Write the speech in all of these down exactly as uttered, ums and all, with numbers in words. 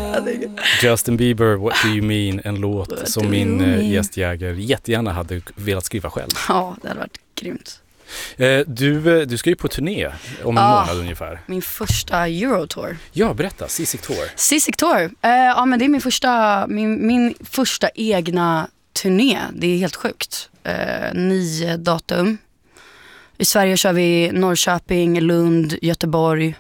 Justin Bieber, What Do You Mean, en låt What som do min you mean? gästjägare jättegärna hade velat skriva själv. Ja, det hade varit grymt. Eh, du, du ska ju på turné om en Ah. månad ungefär. Min första Eurotour. Ja, berätta, Seasick Tour. Seasick Tour. Eh, ja, men det är min första, min, min första egna turné. Det är helt sjukt. Eh, nio datum. I Sverige kör vi Norrköping, Lund, Göteborg,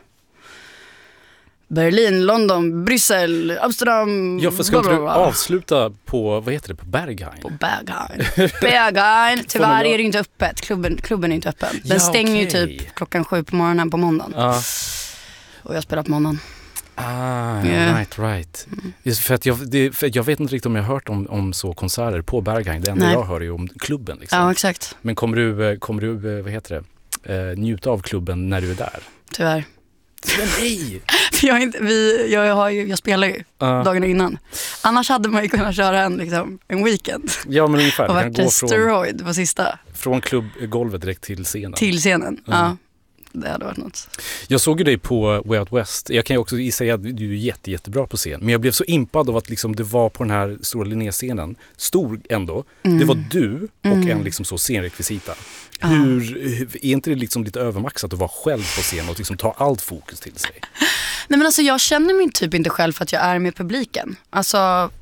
Berlin, London, Bryssel, Amsterdam. Ja, för ska inte du avsluta på, vad heter det, på Berghain? På Berghain. Berghain. Tyvärr är det inte öppet. Klubben, klubben är inte öppen. Den Ja, stänger okej. ju typ klockan sju på morgonen på måndagen. Ja. Och jag spelar på måndagen. Ah, Yeah. right, right. Just för att jag, det, för jag vet inte riktigt om jag har hört om, om så konserter på Berghain. Det enda Nej. jag hör är om klubben. Liksom. Ja, exakt. Men kommer du, kommer du, vad heter det, eh, njuta av klubben när du är där? Tyvärr. Nej! För jag, är inte, vi, jag, har ju, jag spelar ju Uh, dagarna innan. Annars hade man ju kunnat köra en, liksom, en weekend. ja, men ungefär. Och Du kan varit gå från, steroid på sista. från klubbgolvet direkt till scenen. Till scenen. Mm. Ja, det hade varit något. Jag såg ju dig på Way Out West. Jag kan ju också säga att du är jätte, jättebra på scen. Men jag blev så impad av att liksom det var på den här stora Linné-scenen. Stor ändå. Mm. Det var du och Mm. en liksom så scenrekvisita. Ja. Hur, hur, är inte det liksom lite övermaxat att vara själv på scen och liksom ta allt fokus till sig? Nej, men alltså jag känner mig typ inte själv för att jag är med publiken. Alltså,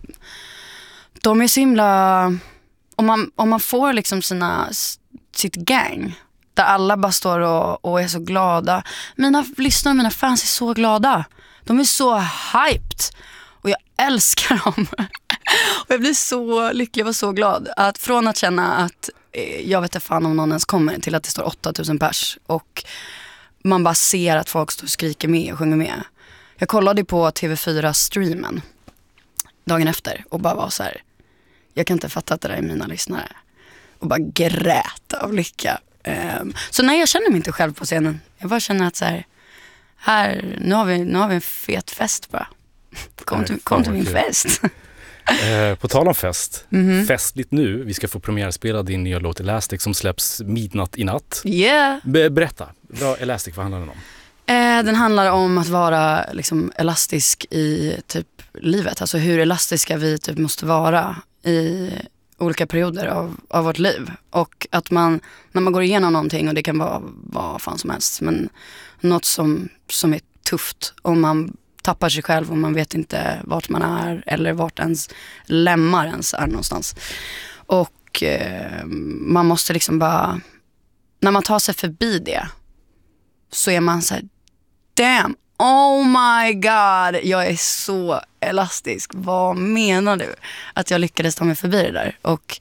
de är så himla... Om man, om man får liksom sina, sitt gang, där alla bara står och, och är så glada. Mina lyssnare och mina fans är så glada. De är så hyped. Och jag älskar dem. Och jag blir så lycklig och så glad. Att från att känna att eh, jag vet inte fan om någon ens kommer, till att det står åtta tusen pers. Och man bara ser att folk står och skriker med och sjunger med. Jag kollade på T V fyra-streamen dagen efter och bara var så här: jag kan inte fatta att det där är mina lyssnare. Och bara grät av lycka. Um, så nej, jag känner mig inte själv på scenen. Jag bara känner att så här, här nu, har vi, nu har vi en fet fest bara. Kom till, kom till min fest. Eh, på tal om fest, Mhm. festligt nu. Vi ska få premiärspela din nya låt Elastic som släpps midnatt i natt. Yeah. Be- berätta, vad Elastic, vad handlar den om? Eh, den handlar om att vara liksom elastisk i typ livet. Alltså hur elastiska vi typ måste vara i olika perioder av, av vårt liv. Och att man, när man går igenom någonting, och det kan vara vad fan som helst, men något som, som är tufft, och man tappar sig själv och man vet inte vart man är eller vart ens lemmar ens är någonstans. Och eh, man måste liksom bara, när man tar sig förbi det, så är man så här: damn, oh my god, jag är så elastisk. Vad menar du? Att jag lyckades ta mig förbi det där. Och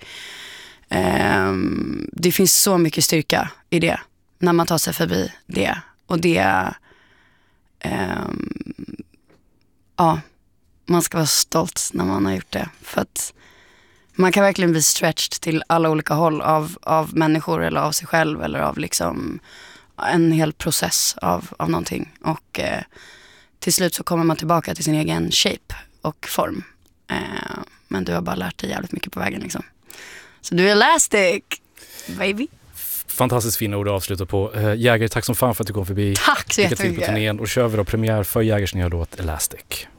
ehm, det finns så mycket styrka i det, när man tar sig förbi det. Och det ehm, ja, man ska vara stolt när man har gjort det. För att man kan verkligen bli stretched till alla olika håll av, av människor eller av sig själv, eller av liksom en hel process av, av någonting. Och eh, till slut så kommer man tillbaka till sin egen shape och form. Eh, men du har bara lärt dig jävligt mycket på vägen liksom. Så du är elastic, baby. Fantastiskt fina ord att avsluta på. Eh, Jäger, tack som fan för att du kom förbi. Tack så Lycka till på jättemycket. turnén, och kör vi då premiär för Jägers nya låt Elastic.